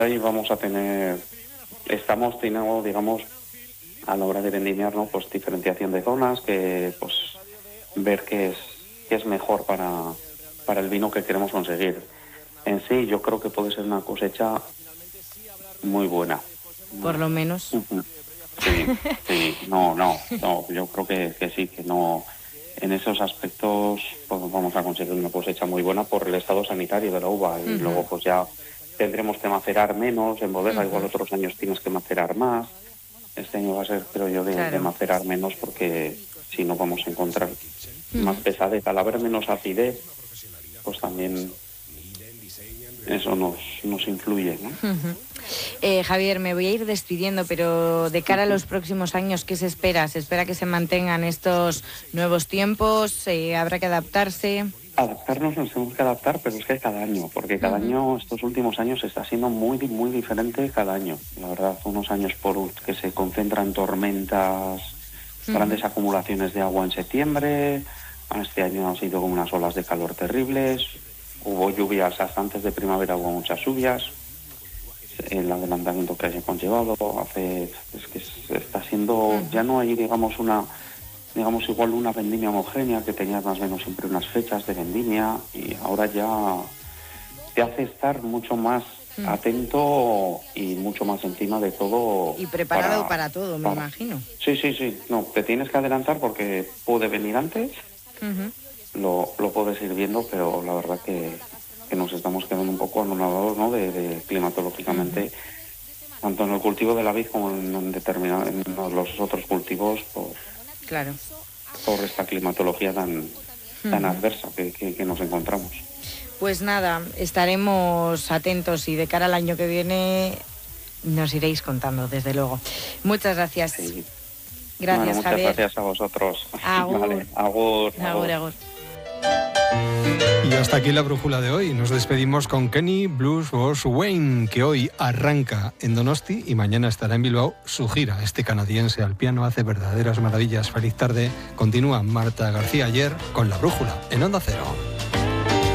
ahí estamos teniendo, digamos, a la hora de vendimiar, ¿no? Pues diferenciación de zonas, que pues ver qué es mejor para el vino que queremos conseguir. En sí, yo creo que puede ser una cosecha muy buena. Por lo menos. Sí, no, yo creo que sí, que no, en esos aspectos pues vamos a conseguir una cosecha muy buena por el estado sanitario de la uva, y luego pues ya tendremos que macerar menos en bodega, igual otros años tienes que macerar más. Este año va a ser, creo yo, de macerar menos, porque si no vamos a encontrar más pesadez. Al haber menos acidez, pues también eso nos influye, ¿no? Javier, me voy a ir despidiendo, pero de cara a los próximos años, ¿qué se espera? ¿Se espera que se mantengan estos nuevos tiempos? ¿Habrá que adaptarse? Adaptarnos nos tenemos que adaptar, pero es que cada año, porque cada año, estos últimos años, está siendo muy, muy diferente cada año. La verdad, unos años que se concentran tormentas, grandes acumulaciones de agua en septiembre. Este año han sido como unas olas de calor terribles. Hubo lluvias hasta antes de primavera, hubo muchas lluvias. El adelantamiento que haya conllevado es que está siendo, ya no hay, digamos, igual una vendimia homogénea, que tenía más o menos siempre unas fechas de vendimia, y ahora ya te hace estar mucho más atento y mucho más encima de todo. Y preparado para todo, me imagino. Sí, no, te tienes que adelantar porque puede venir antes, lo puedes ir viendo, pero la verdad que nos estamos quedando un poco anonadados, ¿no? de climatológicamente, tanto en el cultivo de la vid como en los otros cultivos, por esta climatología tan adversa que nos encontramos. Pues nada, estaremos atentos y de cara al año que viene nos iréis contando, desde luego. Muchas gracias. Sí. Gracias, muchas Javier. Gracias a vosotros. Agur. Vale, agur. Y hasta aquí la brújula de hoy. Nos despedimos con Kenny Blues Boss Wayne, que hoy arranca en Donosti y mañana estará en Bilbao su gira. Este canadiense al piano hace verdaderas maravillas. Feliz tarde. Continúa Marta García Ayer con la brújula en Onda Cero.